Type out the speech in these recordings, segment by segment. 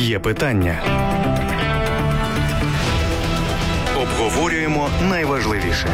Є питання. Обговорюємо найважливіше.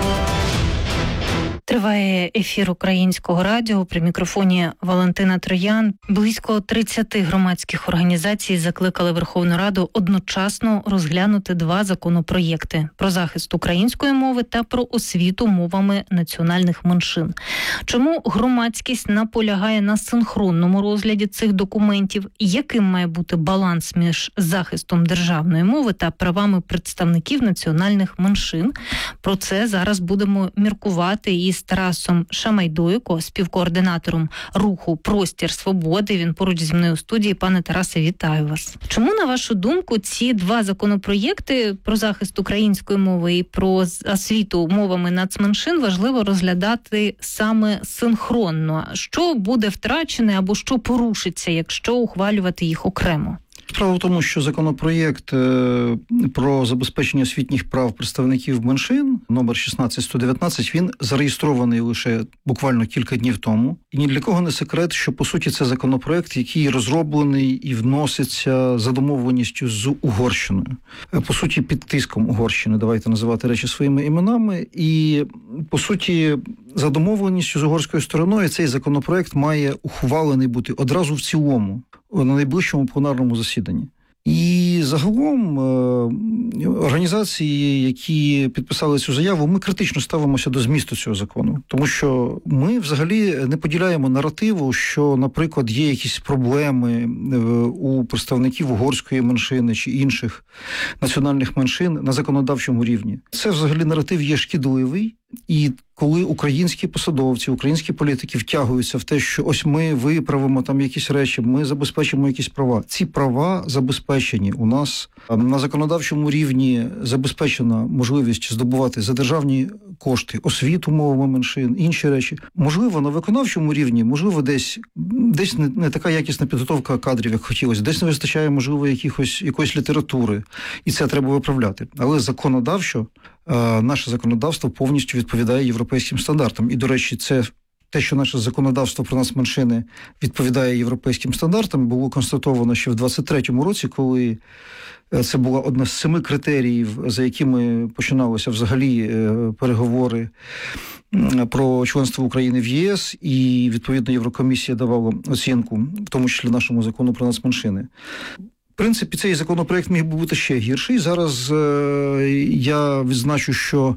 Триває ефір Українського радіо. При мікрофоні Валентина Троян. Близько 30 громадських організацій закликали Верховну Раду одночасно розглянути 2 законопроєкти про захист української мови та про освіту мовами національних меншин. Чому громадськість наполягає на синхронному розгляді цих документів? Яким має бути баланс між захистом державної мови та правами представників національних меншин? Про це зараз будемо міркувати із Тарасом Шамайдойко, співкоординатором руху «Простір свободи». Він поруч зі мною у студії. Пане Тарасе, вітаю вас. Чому, на вашу думку, ці 2 законопроєкти про захист української мови і про освіту мовами нацменшин важливо розглядати саме синхронно? Що буде втрачене або що порушиться, якщо ухвалювати їх окремо? Справа в тому, що законопроєкт про забезпечення освітніх прав представників меншин, номер 16119, він зареєстрований лише буквально кілька днів тому. І ні для кого не секрет, що, по суті, це законопроєкт, який розроблений і вноситься за домовленістю з Угорщиною. По суті, під тиском Угорщини, давайте називати речі своїми іменами. І, по суті, за домовленістю з угорською стороною цей законопроєкт має ухвалений бути одразу в цілому на найближчому пленарному засіданні. І загалом організації, які підписали цю заяву, ми критично ставимося до змісту цього закону. Тому що ми взагалі не поділяємо наративу, що, наприклад, є якісь проблеми у представників угорської меншини чи інших національних меншин на законодавчому рівні. Це взагалі наратив є шкідливий. І коли українські посадовці, українські політики втягуються в те, що ось ми виправимо там якісь речі, ми забезпечимо якісь права. Ці права забезпечені. У нас на законодавчому рівні забезпечена можливість здобувати за державні кошти освіту мовами меншин, інші речі. Можливо, на виконавчому рівні, можливо, десь не така якісна підготовка кадрів, як хотілося, десь не вистачає, можливо, якоїсь літератури, і це треба виправляти. Але законодавчо наше законодавство повністю відповідає європейським стандартам. І, до речі, це те, що наше законодавство про нацменшини відповідає європейським стандартам, було констатовано ще в 23-му році, коли це була одна з 7 критеріїв, за якими починалися взагалі переговори про членство України в ЄС, і, відповідно, Єврокомісія давала оцінку, в тому числі нашому закону про нацменшини. В принципі, цей законопроект міг би бути ще гірший. Зараз я відзначу, що,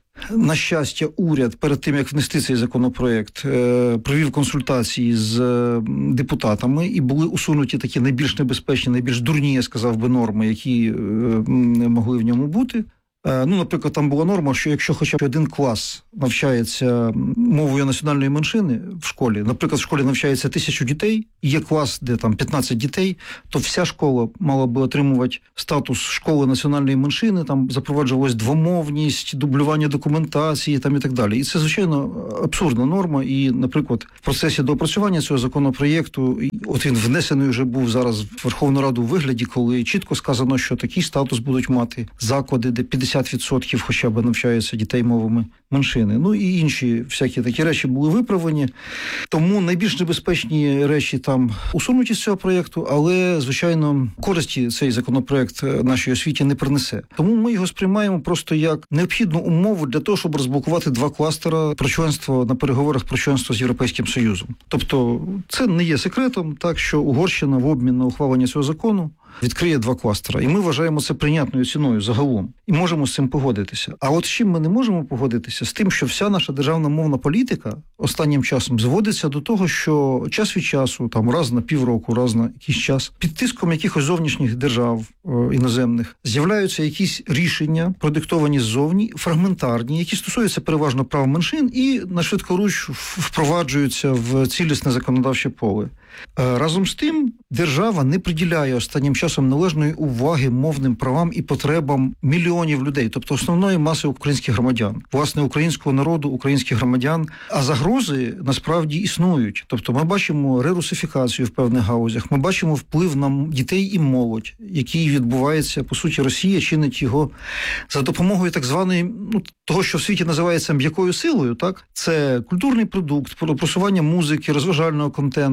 на щастя, уряд перед тим, як внести цей законопроект, провів консультації з депутатами і були усунуті такі найбільш небезпечні, найбільш дурні, я сказав би, норми, які могли в ньому бути. Наприклад, там була норма, що якщо хоча б один клас навчається мовою національної меншини в школі, наприклад, в школі навчається 1000 дітей, і є клас, де там 15 дітей, то вся школа мала би отримувати статус школи національної меншини, там запроваджувалась двомовність, дублювання документації там і так далі. І це, звичайно, абсурдна норма. І, наприклад, в процесі доопрацювання цього законопроєкту, от він внесений вже був зараз в Верховну Раду у вигляді, коли чітко сказано, що такий статус будуть мати заклади, де 50% хоча б навчаються дітей мовами меншини. І інші всякі такі речі були виправлені. Тому найбільш небезпечні речі там усунуті з цього проєкту, але, звичайно, користі цей законопроєкт нашій освіті не принесе. Тому ми його сприймаємо просто як необхідну умову для того, щоб розблокувати 2 кластера про членство на переговорах про членство з Європейським Союзом. Тобто це не є секретом, так що Угорщина в обмін на ухвалення цього закону відкриє 2 кластера. І ми вважаємо це прийнятною ціною загалом. І можемо з цим погодитися. А от з чим ми не можемо погодитися? З тим, що вся наша державна мовна політика останнім часом зводиться до того, що час від часу, там раз на півроку, раз на якийсь час, під тиском якихось зовнішніх держав іноземних, з'являються якісь рішення, продиктовані ззовні, фрагментарні, які стосуються переважно прав меншин і на швидкоруч впроваджуються в цілісне законодавче поле. Разом з тим, держава не приділяє останнім часом належної уваги мовним правам і потребам мільйонів людей, тобто основної маси українських громадян, власне, українського народу, українських громадян. А загрози насправді існують. Тобто ми бачимо рерусифікацію в певних гаузях, ми бачимо вплив на дітей і молодь, який відбувається, по суті, Росія чинить його за допомогою так званої, того, що в світі називається м'якою силою, так? Це культурний продукт, просування музики, розважального контенту,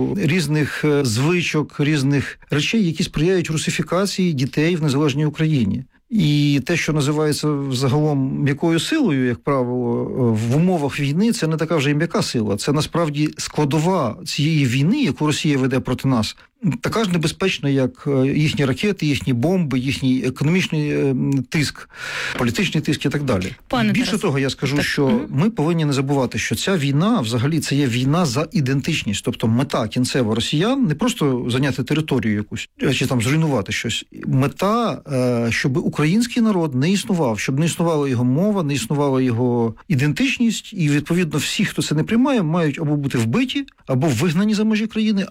різних звичок, різних речей, які сприяють русифікації дітей в незалежній Україні. І те, що називається загалом м'якою силою, як правило, в умовах війни, це не така вже і м'яка сила. Це насправді складова цієї війни, яку Росія веде проти нас, така ж небезпечна, як їхні ракети, їхні бомби, їхній економічний тиск, політичний тиск і так далі. Більше того, я скажу, що ми повинні не забувати, що ця війна, взагалі, це є війна за ідентичність. Тобто мета кінцева росіян не просто зайняти територію якусь, чи там зруйнувати щось. Мета, щоб український народ не існував, щоб не існувала його мова, не існувала його ідентичність, і, відповідно, всі, хто це не приймає, мають або бути вбиті, або вигнані за межі країни,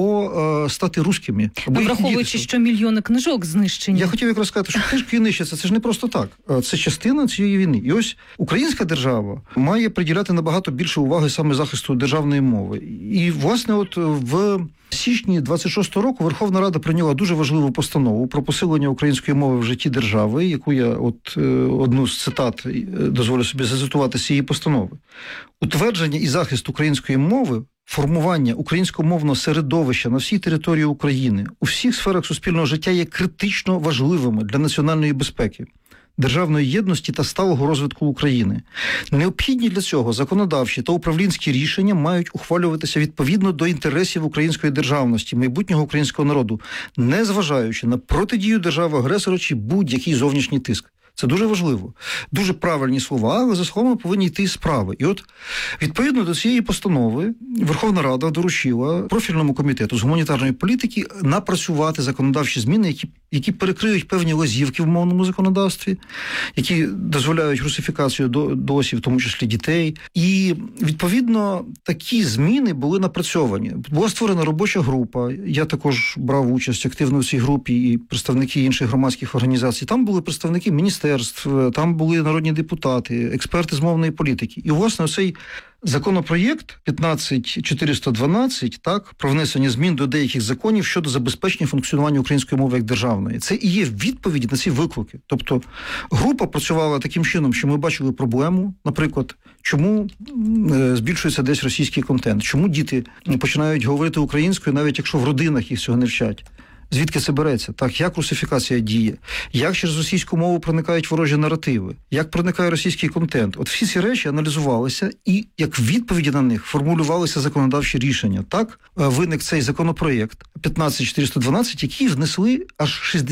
або стати русскими. Враховуючи, що мільйони книжок знищені. Я хотів якраз сказати, що книжки нищаться, це ж не просто так. Це частина цієї війни. І ось українська держава має приділяти набагато більше уваги саме захисту державної мови. І, власне, от в січні 26-го року Верховна Рада прийняла дуже важливу постанову про посилення української мови в житті держави, яку я одну з цитат дозволю собі зацитувати з цієї постанови. Утвердження і захист української мови, формування українськомовного середовища на всій території України у всіх сферах суспільного життя є критично важливими для національної безпеки, державної єдності та сталого розвитку України. Необхідні для цього законодавчі та управлінські рішення мають ухвалюватися відповідно до інтересів української державності, майбутнього українського народу, не зважаючи на протидію держави-агресора чи будь-який зовнішній тиск. Це дуже важливо. Дуже правильні слова, але за словами повинні йти справи. І от, відповідно до цієї постанови, Верховна Рада доручила профільному комітету з гуманітарної політики напрацювати законодавчі зміни, які перекриють певні лазівки в мовному законодавстві, які дозволяють русифікацію досі, в тому числі дітей. І, відповідно, такі зміни були напрацьовані. Була створена робоча група, я також брав участь активно в цій групі, і представники інших громадських організацій. Там були представники міністерств, там були народні депутати, експерти з мовної політики. І, власне, оцей законопроєкт 15412, так, про внесення змін до деяких законів щодо забезпечення функціонування української мови як державної. Це і є відповідь на ці виклики. Тобто група працювала таким чином, що ми бачили проблему, наприклад, чому збільшується десь російський контент, чому діти починають говорити українською, навіть якщо в родинах їх цього не вчать. Звідки це береться? Так, як русифікація діє? Як через російську мову проникають ворожі наративи? Як проникає російський контент? От всі ці речі аналізувалися і, як відповіді на них, формулювалися законодавчі рішення. Так, виник цей законопроєкт 15412, який внесли аж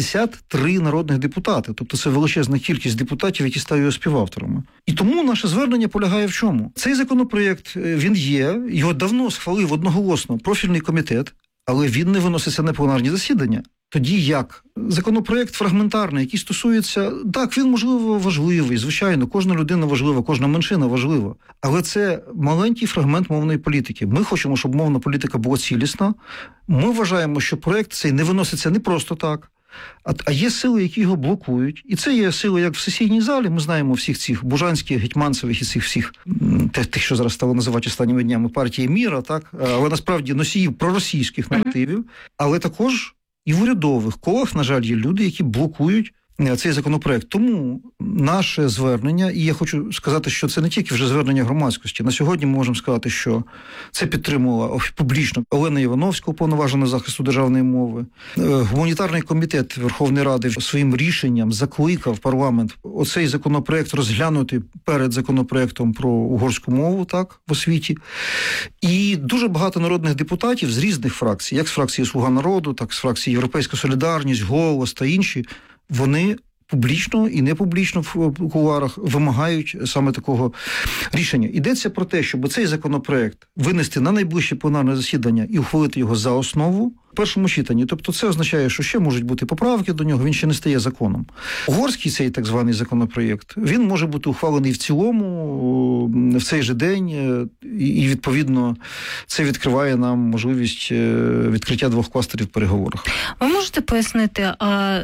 63 народних депутати. Тобто це величезна кількість депутатів, які стали його співавторами. І тому наше звернення полягає в чому? Цей законопроєкт, він є, його давно схвалив одноголосно профільний комітет, але він не виноситься на пленарні засідання. Тоді як? Законопроєкт фрагментарний, який стосується... Так, він, можливо, важливий, звичайно, кожна людина важлива, кожна меншина важлива. Але це маленький фрагмент мовної політики. Ми хочемо, щоб мовна політика була цілісна. Ми вважаємо, що проєкт цей не виноситься не просто так, а є сили, які його блокують. І це є сили, як в сесійній залі, ми знаємо всіх цих Бужанських, Гетьманцевих і цих всіх, тих, що зараз стали називати останніми днями партії Міра, так? Але насправді носіїв проросійських наративів, але також і в урядових колах, на жаль, є люди, які блокують цей законопроект. Тому наше звернення, і я хочу сказати, що це не тільки вже звернення громадськості. На сьогодні ми можемо сказати, що це підтримувала публічно Олена Івановська, уповноважена захисту державної мови. Гуманітарний комітет Верховної Ради своїм рішенням закликав парламент оцей законопроект розглянути перед законопроектом про угорську мову, так, в освіті. І дуже багато народних депутатів з різних фракцій, як з фракції «Слуга народу», так з фракції «Європейська солідарність», «Голос» та інші, вони публічно і непублічно в кулуарах вимагають саме такого рішення. Йдеться про те, щоб цей законопроект винести на найближче пленарне засідання і ухвалити його за основу в першому читанні. Тобто це означає, що ще можуть бути поправки до нього, він ще не стає законом. Угорський цей так званий законопроєкт, він може бути ухвалений в цілому в цей же день, і відповідно це відкриває нам можливість відкриття 2 кластерів в переговорах. Ви можете пояснити,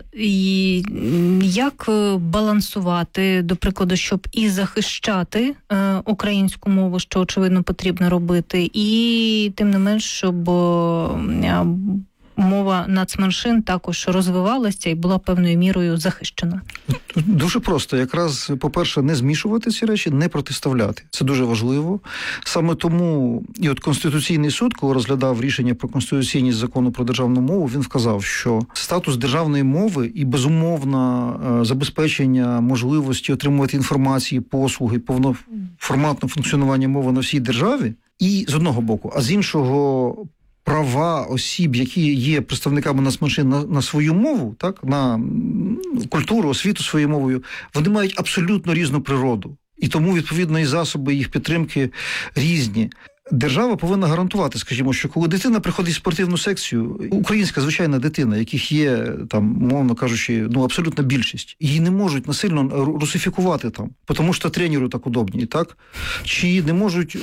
як балансувати, до прикладу, щоб і захищати українську мову, що, очевидно, потрібно робити, і тим не менш, щоб мова нацменшин також розвивалася і була певною мірою захищена? Дуже просто. Якраз, по-перше, не змішувати ці речі, не протиставляти. Це дуже важливо. Саме тому і от Конституційний суд, коли розглядав рішення про конституційність закону про державну мову, він вказав, що статус державної мови і безумовне забезпечення можливості отримувати інформації, послуги, повноформатне функціонування мови на всій державі, і з одного боку, а з іншого права осіб, які є представниками нацменшин на свою мову, так, на культуру, освіту своєю мовою, вони мають абсолютно різну природу. І тому, відповідно, і засоби їх підтримки різні. Держава повинна гарантувати, скажімо, що коли дитина приходить в спортивну секцію, українська звичайна дитина, яких є, там, мовно кажучи, абсолютна більшість, її не можуть насильно русифікувати там, тому що тренеру так удобні, так? Чи не можуть,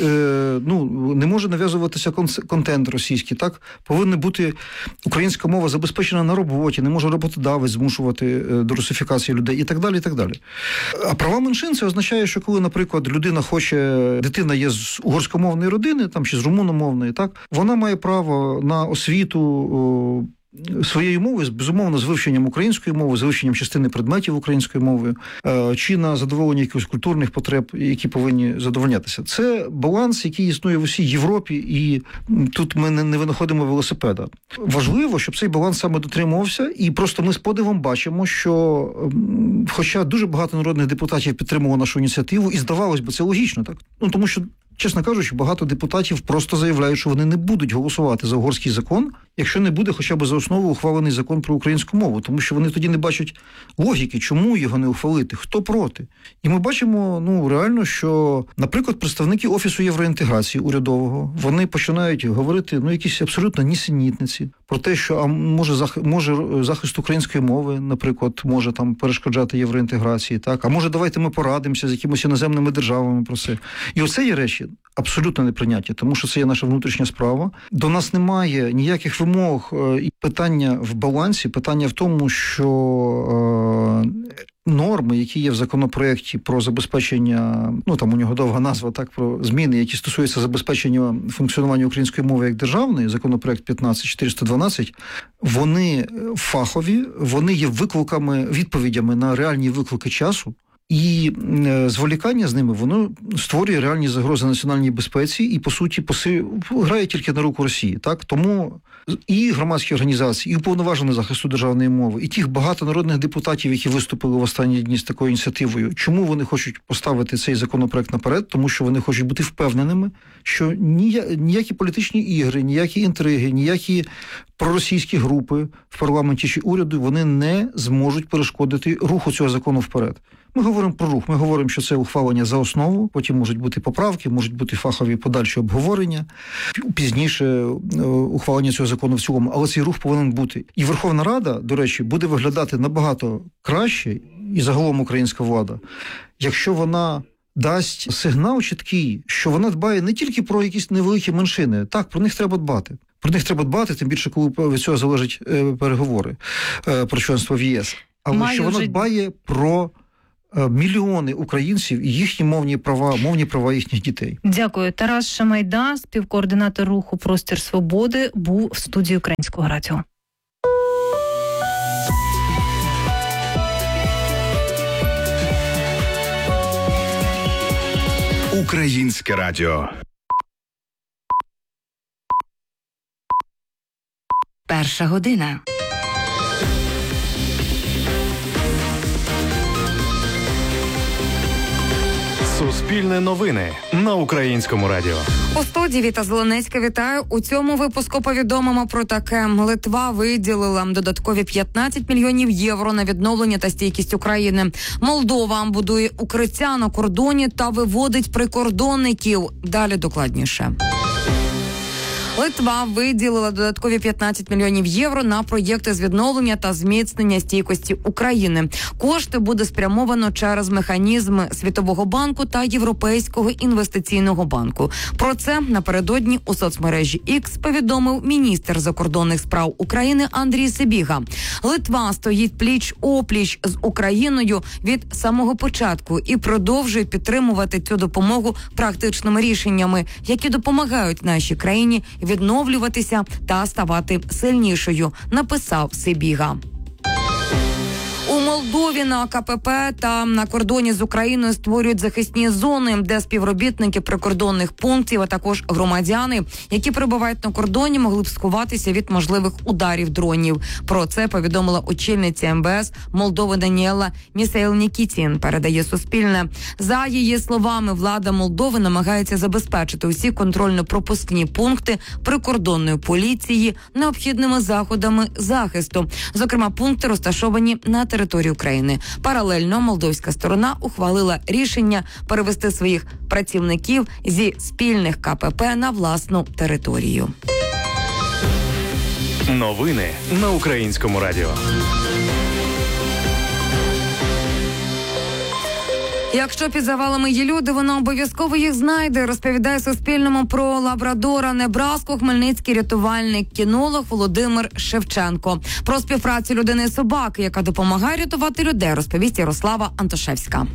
не може нав'язуватися контент російський, так? Повинна бути українська мова забезпечена на роботі, не може роботодавець змушувати до русифікації людей і так далі, і так далі. А права меншин це означає, що коли, наприклад, дитина є з угорськомовної родини, там, чи з румуномовної, так, вона має право на освіту своєю мовою, безумовно, з вивченням української мови, з вивченням частини предметів українською мовою, чи на задоволення якихось культурних потреб, які повинні задовольнятися. Це баланс, який існує в усій Європі, і тут ми не винаходимо велосипеда. Важливо, щоб цей баланс саме дотримувався, і просто ми з подивом бачимо, що хоча дуже багато народних депутатів підтримувало нашу ініціативу, і здавалось би, це логічно, так? Тому що, чесно кажучи, багато депутатів просто заявляють, що вони не будуть голосувати за угорський закон, якщо не буде хоча б за основу ухвалений закон про українську мову, тому що вони тоді не бачать логіки, чому його не ухвалити, хто проти. І ми бачимо, реально, що, наприклад, представники Офісу євроінтеграції урядового, вони починають говорити, якісь абсолютно нісенітниці про те, що може захист української мови, наприклад, може там перешкоджати євроінтеграції, так? А може давайте ми порадимося з якимось іноземними державами про це. І оце є речі абсолютно неприйняті, тому що це є наша внутрішня справа. До нас немає ніяких вимог і питання в балансі, питання в тому, що норми, які є в законопроєкті про забезпечення, там у нього довга назва, так, про зміни, які стосуються забезпечення функціонування української мови як державної, законопроєкт 15412, вони фахові, вони є відповідями на реальні виклики часу. І зволікання з ними, воно створює реальні загрози національній безпеці і, по суті, грає тільки на руку Росії. Так? Тому і громадські організації, і уповноважений захисту державної мови, і тих багато народних депутатів, які виступили в останні дні з такою ініціативою, чому вони хочуть поставити цей законопроект наперед? Тому що вони хочуть бути впевненими, що ніякі політичні ігри, ніякі інтриги, ніякі проросійські групи в парламенті чи уряду, вони не зможуть перешкодити руху цього закону вперед. Ми говоримо про рух, ми говоримо, що це ухвалення за основу, потім можуть бути поправки, можуть бути фахові подальші обговорення, пізніше ухвалення цього закону в цілому, але цей рух повинен бути. І Верховна Рада, до речі, буде виглядати набагато краще, і загалом українська влада, якщо вона дасть сигнал чіткий, що вона дбає не тільки про якісь невеликі меншини, так, про них треба дбати. Про них треба дбати, тим більше, коли від цього залежать переговори про членство в ЄС. Але що вона дбає про мільйони українців і їхні мовні права їхніх дітей. Дякую. Тарас Шамайда, співкоординатор руху «Простір свободи», був в студії Українського радіо. Українське радіо. Перша година. Суспільне новини на Українському радіо. У студії Віта Зеленецька, вітаю. У цьому випуску повідомимо про таке. Литва виділила додаткові 15 мільйонів євро на відновлення та стійкість України. Молдова будує укриття на кордоні та виводить прикордонників. Далі докладніше. Литва виділила додаткові 15 мільйонів євро на проєкти з відновлення та зміцнення стійкості України. Кошти буде спрямовано через механізми Світового банку та Європейського інвестиційного банку. Про це напередодні у соцмережі X повідомив міністр закордонних справ України Андрій Сибіга. Литва стоїть пліч-опліч з Україною від самого початку і продовжує підтримувати цю допомогу практичними рішеннями, які допомагають нашій країні відновлюватися та ставати сильнішою, написав Сибіга. У Молдові на КПП та на кордоні з Україною створюють захисні зони, де співробітники прикордонних пунктів, а також громадяни, які перебувають на кордоні, могли б сховатися від можливих ударів дронів. Про це повідомила очільниця МВС Молдови Даніела Місаїл-Нікітін, передає Суспільне. За її словами, влада Молдови намагається забезпечити усі контрольно-пропускні пункти прикордонної поліції необхідними заходами захисту. Зокрема, пункти розташовані на території України. Паралельно молдовська сторона ухвалила рішення перевести своїх працівників зі спільних КПП на власну територію. Новини на Українському радіо. Якщо під завалами є люди, вона обов'язково їх знайде, розповідає Суспільному про лабрадора Небраску хмельницький рятувальник-кінолог Володимир Шевченко. Про співпрацю людини і собаки, яка допомагає рятувати людей, розповість Ярослава Антошевська.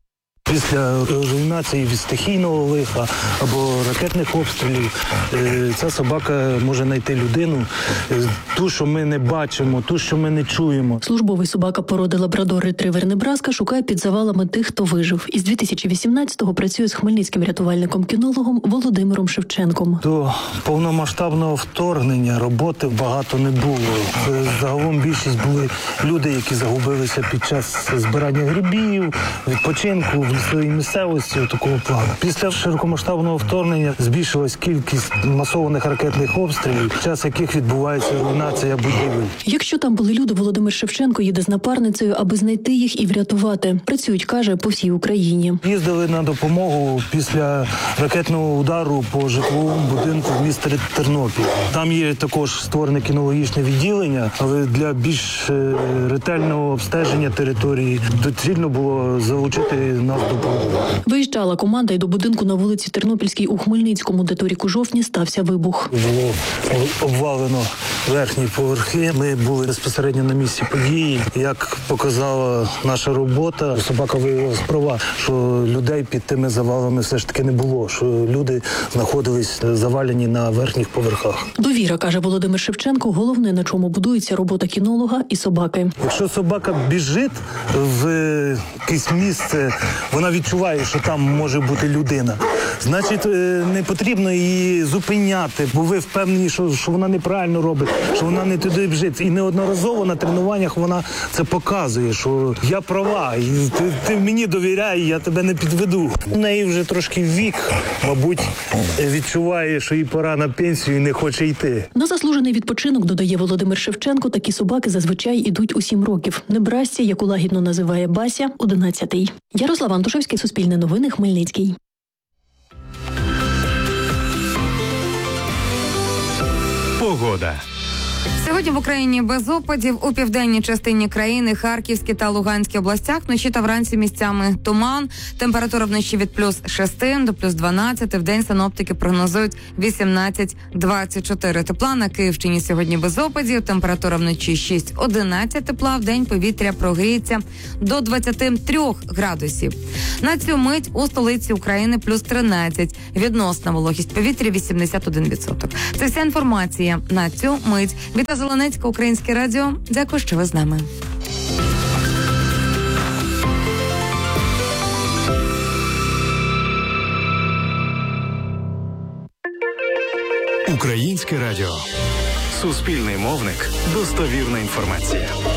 Після руйнації від стихійного лиха або ракетних обстрілів ця собака може знайти людину, ту, що ми не бачимо, ту, що ми не чуємо. Службовий собака породи лабрадор-ретривер Небраска шукає під завалами тих, хто вижив. Із 2018-го працює з хмельницьким рятувальником-кінологом Володимиром Шевченком. До повномасштабного вторгнення роботи багато не було. Загалом більшість були люди, які загубилися під час збирання грибів, відпочинку в лісовій місцевості, такого плану. Після широкомасштабного вторгнення збільшилась кількість масованих ракетних обстрілів, під час яких відбувається руйнація будівель. Якщо там були люди, Володимир Шевченко їде з напарницею, аби знайти їх і врятувати. Працюють, каже, по всій Україні. Їздили на допомогу після ракетного удару по житловому будинку в місті Тернопіль. Там є також створене кінологічне відділення, але для більш ретельного обстеження території доцільно було залучити нас до допомоги. Виїжджала команда і до будинку на вулиці Тернопільській у Хмельницькому, де торік у жовтні стався вибух. Було обвалено верхні поверхи. Ми були безпосередньо на місці події. Як показала наша робота, собака виявила права, що людей під тими завалами все ж таки не було, що люди знаходились завалені на верхніх поверхах. Довіра, каже Володимир Шевченко, головне, на чому будується робота кінолога і собаки. Якщо собака біжить в якесь місце, вона відчуває, що там може бути людина. Значить, не потрібно її зупиняти, бо ви впевнені, що вона неправильно робить, що вона не туди біжить. І неодноразово на тренуваннях вона це показує, що я права, і ти мені довіряй, я тебе не підведу. У неї вже трошки вік, мабуть, відчуває, що їй пора на пенсію і не хоче йти. На заслужений відпочинок, додає Володимир Шевченко, такі собаки зазвичай ідуть у 7 років. Небрасці, яку лагідно називає Бася, 11-й. Ярослав Антошевський, Суспільне новини, Хмельницький. Погода. Сьогодні в Україні без опадів. У південній частині країни, Харківській та Луганській областях вночі та вранці місцями туман. Температура вночі від плюс 6 до плюс 12. Вдень синоптики прогнозують 18-24 тепла. На Київщині сьогодні без опадів. Температура вночі 6-11 тепла. Вдень повітря прогріється до 23 градусів. На цю мить у столиці України плюс 13. Відносна вологість повітря 81%. Це вся інформація на цю мить. Віта Зеленецька, Українське радіо. Дякую, що ви з нами. Українське радіо. Суспільний мовник. Достовірна інформація.